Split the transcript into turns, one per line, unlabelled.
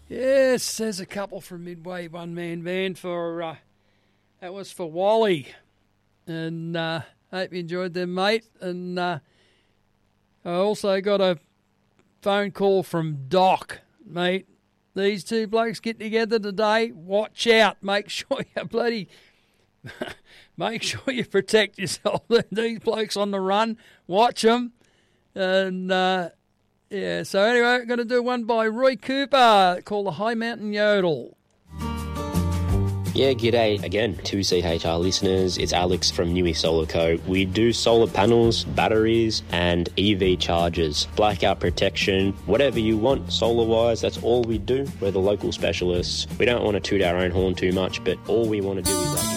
Yes, there's a couple from Midway One Man Band for that was for Wally, and hope you enjoyed them, mate. And I also got a phone call from Doc, mate. These two blokes get together today. Watch out! Make sure you protect yourself. These blokes on the run. Watch them, and. Yeah, so anyway, I'm going to do one by Roy Cooper called the High Mountain Yodel.
Yeah, g'day again to CHR listeners. It's Alex from Newey Solar Co. We do solar panels, batteries and EV chargers, blackout protection, whatever you want solar-wise, that's all we do. We're the local specialists. We don't want to toot our own horn too much, but all we want to do is